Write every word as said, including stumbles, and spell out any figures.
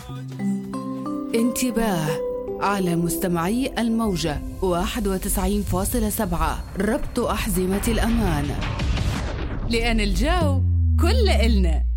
انتباه على مستمعي الموجة واحد وتسعين فاصلة سبعة، ربط أحزمة الأمان، لأن الجو كل إلنا.